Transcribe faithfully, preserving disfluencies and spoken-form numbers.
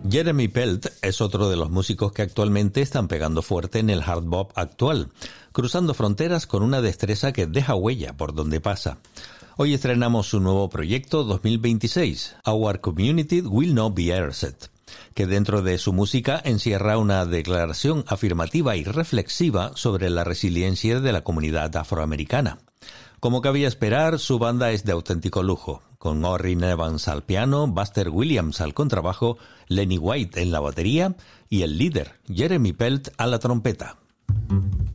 Jeremy Pelt es otro de los músicos que actualmente están pegando fuerte en el hard bop actual, cruzando fronteras con una destreza que deja huella por donde pasa. Hoy estrenamos su nuevo proyecto dos mil veintiséis, Our Community Will Not Be Erased, que dentro de su música encierra una declaración afirmativa y reflexiva sobre la resiliencia de la comunidad afroamericana. Como cabía esperar, su banda es de auténtico lujo, con Orrin Evans al piano, Buster Williams al contrabajo, Lenny White en la batería y el líder, Jeremy Pelt, a la trompeta.